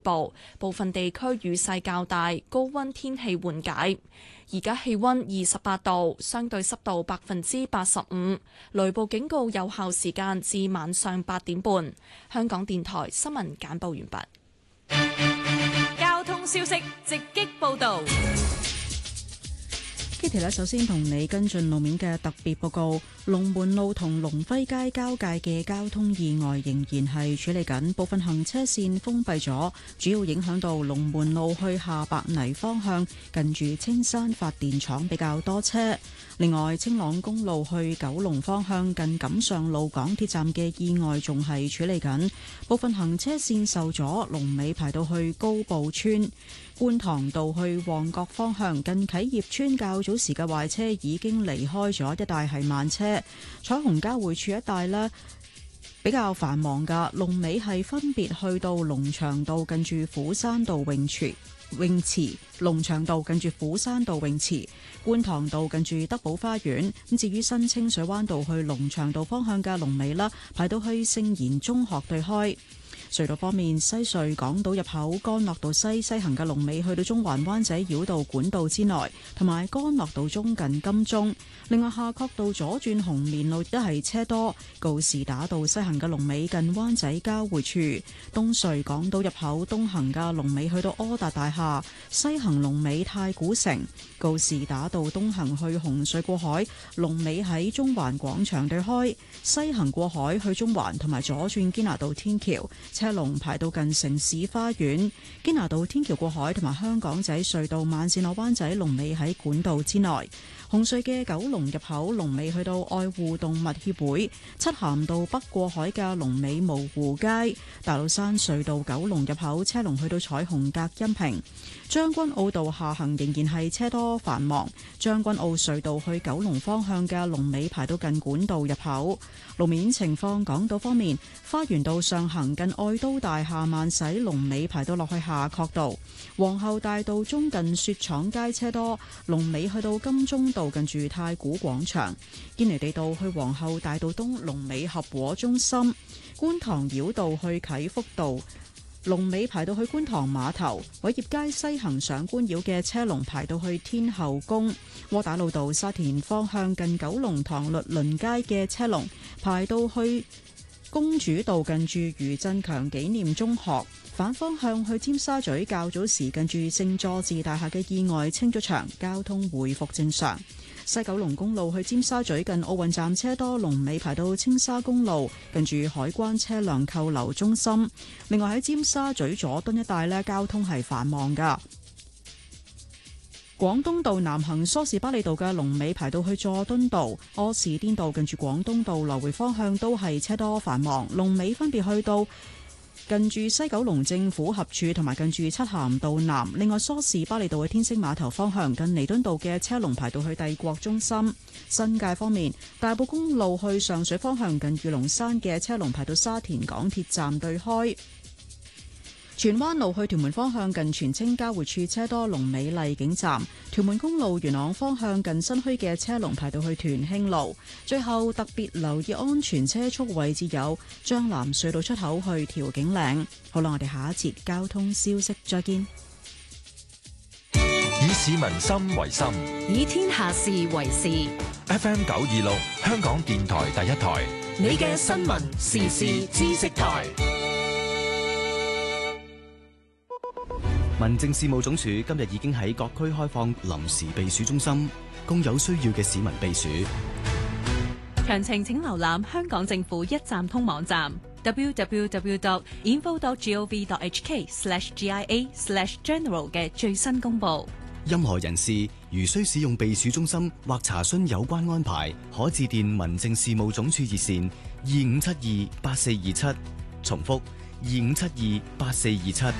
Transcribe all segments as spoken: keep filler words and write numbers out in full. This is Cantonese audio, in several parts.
部，部分地區雨勢較大，高溫天氣緩解。而家氣溫二十八度，相對濕度百分之八十五，雷暴警告有效時間至晚上八點半。香港電台新聞簡報完畢。 交通消息直擊報道。 Kitty 咧，首先同你跟進路面嘅特別報告。龍門路同龍輝街交界嘅交通意外仍然係處理緊，部分行車線封閉咗，主要影響到龍門路去下白泥方向，近住青山發電廠比較多車。另外，青朗公路去九龍方向近錦上路港鐵站嘅意外仲係處理緊，部分行車線受阻，龍尾排到去高埔村。觀塘道去旺角方向近啟業村較早時嘅壞車已經離開咗，一帶係慢車。彩虹交匯處一帶呢比較繁忙噶，龍尾係分別去到龍翔道近住虎山道泳池、泳池龍翔道近住虎山道泳池、觀塘道近住德寶花園。咁至於新清水灣道去龍翔道方向嘅龍尾啦，排到去聖言中學對開。隧道方面，西隧港島入口干諾道西西行嘅龍尾去到中環灣仔繞道管道之內，同埋干諾道中近金鐘。另外，夏慤道左轉紅棉路都係車多，告士打道西行嘅龍尾近灣仔交匯處。東隧港島入口東行嘅龍尾去到柯達大廈，西行龍尾太古城。告士打道東行去紅隧過海，龍尾喺中環廣場對開。西行過海去中環同埋左轉堅拿道天橋，車龍排到近城市花園。堅拿道天橋過海同埋香港仔隧道慢線落灣仔龍尾喺管道之內。紅隧嘅九龍入口龍尾去到愛護動物協會。漆咸道北過海嘅龍尾蕪湖街。大老山隧道九龍入口車龍去到彩虹隔音屏。將軍澳道下行仍然係車多繁忙，將軍澳隧道去九龍方向嘅龍尾排到近管道入口。路面情況，港島方面，花園道上行近愛都大廈慢駛龍尾排到落去夏慤道。皇后大道中近雪廠街車多，龍尾去到金鐘道近住太古廣場。堅尼地道去皇后大道東龍尾合和中心。觀塘繞道去啟福道龍尾排到去觀塘碼頭。偉業街西行上觀繞嘅車龍排到去天后宮。窩打老道沙田方向近九龍塘律倫街嘅車龍排到去公主道近住余振強紀念中學。反方向去尖沙咀較早時近住聖佐治大廈嘅意外清咗場，交通回復正常。西九龍公路去尖沙咀近奧運站車多，龍尾排到青沙公路近住海關車輛扣留中心。另外喺尖沙咀佐敦一帶呢，交通係繁忙噶。廣東道南行梳士巴利道嘅龍尾排到去佐敦道，柯士甸道近住廣東道來回方向都係車多繁忙，龍尾分別去到近住西九龍政府合署同埋近住漆咸道南。另外，梳士巴利道嘅天星碼頭方向近彌敦道嘅車龍排到去帝國中心。新界方面，大埔公路去上水方向近御龍山嘅車龍排到沙田港鐵站對開。荃灣路去屯門方向近荃青交匯處車多，龍尾麗景站。屯門公路元朗方向近新墟嘅車龍排到去屯興路。最後特別留意安全車速位置有將藍隧道出口去調景嶺。好啦，我哋下一節交通消息再見。 以市民心為心， 以天下事為事。 F M 九二六香港電台第一台， 你嘅新聞時事知識台。 民政事務總署今日已經喺各區開放臨時避暑中心，供有需要嘅市民避暑。 詳情請瀏覽香港政府一站通網站 double-u double-u double-u dot info dot gov dot h k slash g i a slash general 嘅最新公佈。 任何人士如需使用避暑中心或查詢有關安排，可致電民政事務總署熱線二五七二八四二七，重複二五七二八四二七。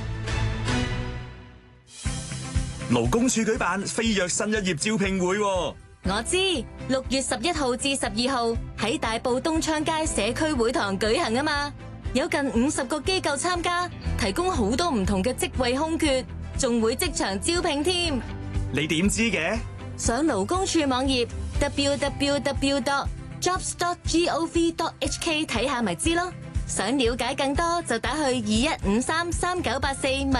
勞工處舉辦飛躍新一頁招聘會， 我知六月十一號至十二號喺大埔東昌街社區會堂舉行啊嘛，有近五十個機構參加，提供好多唔同嘅職位空缺，仲會即場招聘添。 你點知嘅？ 上勞工處網頁 double-u double-u double-u dot jobs dot gov dot h k 睇下咪知咯。 想了解更多就打去二一五三三九八四問